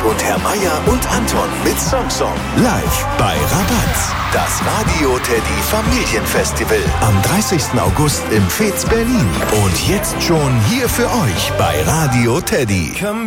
und Herr Meier und Anton mit Song. Live bei Rabatz. Das Radio Teddy Familienfestival am 30. August im Fez Berlin. Und jetzt schon hier für euch bei Radio Teddy.